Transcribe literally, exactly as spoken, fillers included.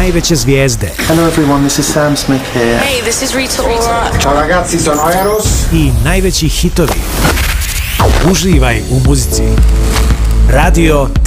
najveće zvijezde. Hello everyone, this is Sam Smith here. Hey, this is Rita Ora. Ciao ragazzi, sono Eros. I najveći hitovi. Uživaj u muzici. Radio